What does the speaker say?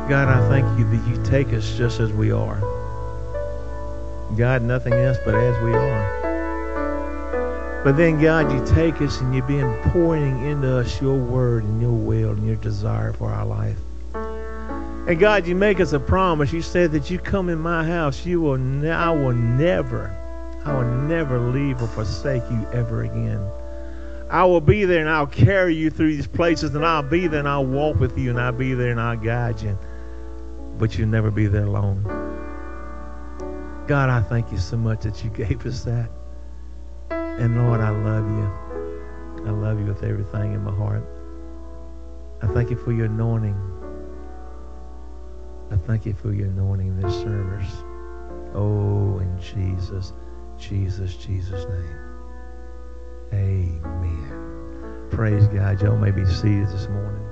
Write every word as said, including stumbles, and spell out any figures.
God, I thank you that you take us just as we are. God, nothing else but as we are. But then, God, you take us and you've been pouring into us your word and your will and your desire for our life. And God, you make us a promise. You said that you come in my house, you will ne- I will never, I will never leave or forsake you ever again. I will be there and I'll carry you through these places, and I'll be there and I'll walk with you, and I'll be there and I'll guide you. But you'll never be there alone. God, I thank you so much that you gave us that. And Lord, I love you. I love you with everything in my heart. I thank you for your anointing. I thank you for your anointing in this service. Oh, in Jesus, Jesus, Jesus' name. Amen. Praise God. Y'all may be seated this morning.